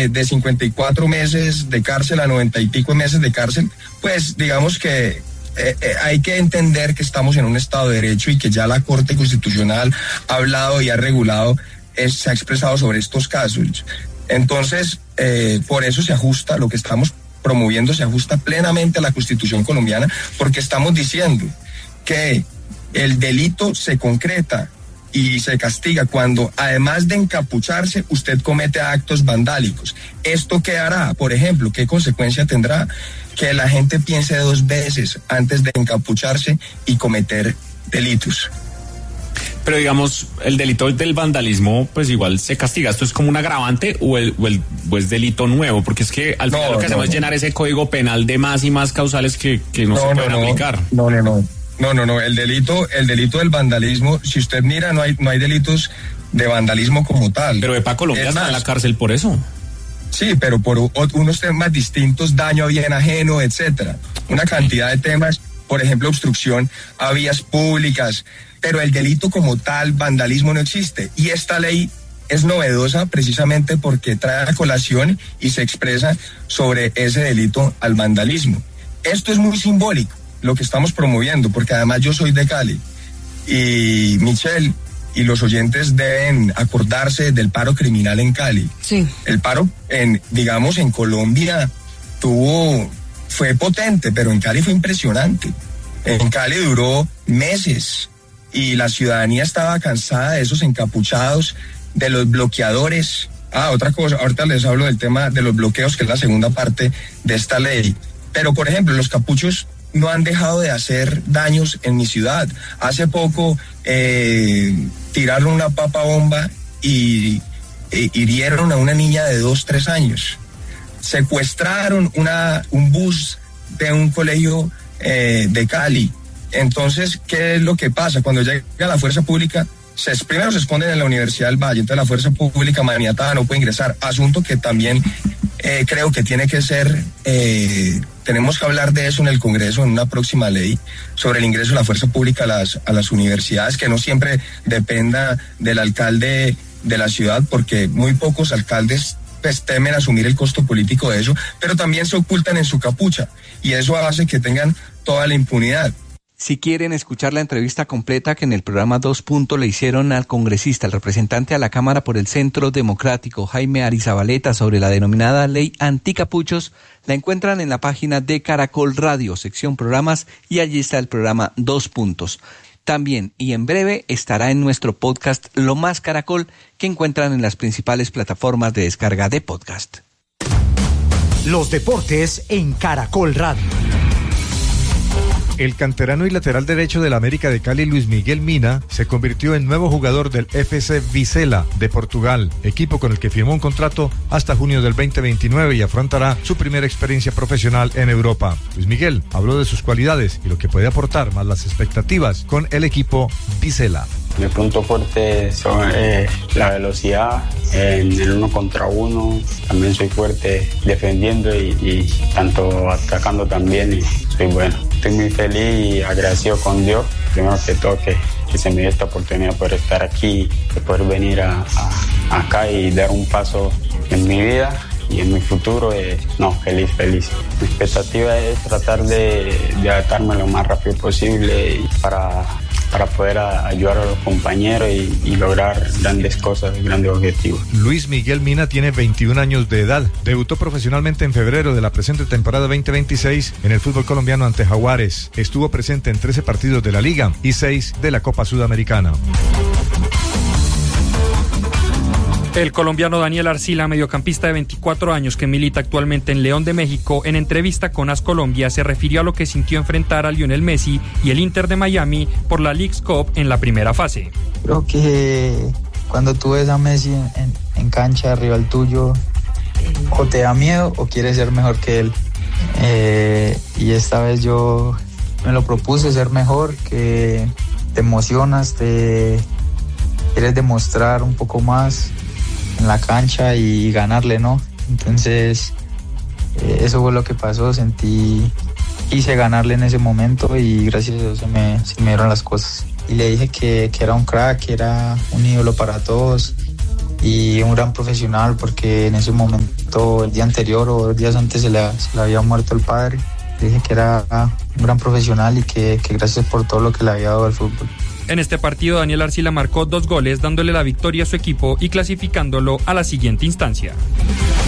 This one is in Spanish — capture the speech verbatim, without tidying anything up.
de, de cincuenta y cuatro meses de cárcel a noventa y pico meses de cárcel, pues digamos que eh, eh, hay que entender que estamos en un Estado de Derecho y que ya la Corte Constitucional ha hablado y ha regulado, es, se ha expresado sobre estos casos. Entonces, eh, por eso se ajusta, lo que estamos promoviendo se ajusta plenamente a la Constitución colombiana, porque estamos diciendo que el delito se concreta y se castiga cuando, además de encapucharse, usted comete actos vandálicos. ¿Esto qué hará? Por ejemplo, ¿qué consecuencia tendrá? Que la gente piense dos veces antes de encapucharse y cometer delitos. Pero digamos, el delito del vandalismo, pues igual se castiga. ¿Esto es como un agravante o, el, o, el, o es delito nuevo? Porque es que al final no, lo que hacemos no, es llenar ese código penal de más y más causales que, que no, no se pueden no, aplicar. No, no, no. No, no, no. El delito, el delito del vandalismo, si usted mira, no hay, no hay delitos de vandalismo como tal. Pero EPA Colombia está en la cárcel por eso. Sí, pero por unos temas distintos, daño a bien ajeno, etcétera. Una cantidad de temas, por ejemplo, obstrucción a vías públicas. Pero el delito como tal, vandalismo, no existe. Y esta ley es novedosa precisamente porque trae a colación y se expresa sobre ese delito al vandalismo. Esto es muy simbólico, lo que estamos promoviendo, porque además yo soy de Cali. Y Michelle y los oyentes deben acordarse del paro criminal en Cali. Sí. El paro, en, digamos, en Colombia tuvo, fue potente, pero en Cali fue impresionante. En Cali duró meses. Y la ciudadanía estaba cansada de esos encapuchados, de los bloqueadores. Ah, otra cosa, ahorita les hablo del tema de los bloqueos, que es la segunda parte de esta ley. Pero, por ejemplo, los capuchos no han dejado de hacer daños en mi ciudad. Hace poco eh, tiraron una papa bomba y eh, hirieron a una niña de dos, tres años. Secuestraron una, un bus de un colegio eh, de Cali. Entonces, ¿qué es lo que pasa? Cuando llega la fuerza pública, se, primero se esconden en la Universidad del Valle, entonces la fuerza pública maniatada no puede ingresar. Asunto que también eh, creo que tiene que ser, eh, tenemos que hablar de eso en el Congreso, en una próxima ley, sobre el ingreso de la fuerza pública a las, a las universidades, que no siempre dependa del alcalde de la ciudad, porque muy pocos alcaldes pues temen asumir el costo político de eso, pero también se ocultan en su capucha, y eso hace que tengan toda la impunidad. Si quieren escuchar la entrevista completa que en el programa Dos Puntos le hicieron al congresista, el representante a la Cámara por el Centro Democrático, Jaime Arizabaleta, sobre la denominada ley anticapuchos, la encuentran en la página de Caracol Radio, sección programas, y allí está el programa Dos Puntos. También, y en breve, estará en nuestro podcast Lo Más Caracol, que encuentran en las principales plataformas de descarga de podcast. Los deportes en Caracol Radio. El canterano y lateral derecho del América de Cali, Luis Miguel Mina, se convirtió en nuevo jugador del F C Vizela de Portugal, equipo con el que firmó un contrato hasta junio del veinte veintinueve y afrontará su primera experiencia profesional en Europa. Luis Miguel habló de sus cualidades y lo que puede aportar, más las expectativas con el equipo Vizela. Mi punto fuerte son eh, la velocidad en el uno contra uno. También soy fuerte defendiendo y, y tanto atacando también, y soy bueno. Estoy muy feliz y agradecido con Dios, primero que todo, que, que se me dio esta oportunidad por estar aquí, de poder venir a, a, acá y dar un paso en mi vida y en mi futuro. Eh, no, feliz, feliz. Mi expectativa es tratar de, de adaptarme lo más rápido posible y para... para poder a, ayudar a los compañeros y, y lograr grandes cosas, grandes objetivos. Luis Miguel Mina tiene veintiún años de edad. Debutó profesionalmente en febrero de la presente temporada veinte veintiséis en el fútbol colombiano ante Jaguares. Estuvo presente en trece partidos de la Liga y seis de la Copa Sudamericana. El colombiano Daniel Arcila, mediocampista de veinticuatro años que milita actualmente en León de México, en entrevista con AS Colombia se refirió a lo que sintió enfrentar a Lionel Messi y el Inter de Miami por la Leagues Cup en la primera fase. Creo que cuando tú ves a Messi en, en cancha rival tuyo, o te da miedo o quieres ser mejor que él. Eh, y esta vez yo me lo propuse, ser mejor, que te emocionas, te quieres demostrar un poco más en la cancha y ganarle, ¿no? Entonces, eh, eso fue lo que pasó, sentí, quise ganarle en ese momento y gracias a Dios se me, se me dieron las cosas. Y le dije que, que era un crack, que era un ídolo para todos, y un gran profesional, porque en ese momento, el día anterior o dos días antes, se le, se le había muerto el padre. Le dije que era un gran profesional y que, que gracias por todo lo que le había dado al fútbol. En este partido, Daniel Arcila marcó dos goles, dándole la victoria a su equipo y clasificándolo a la siguiente instancia.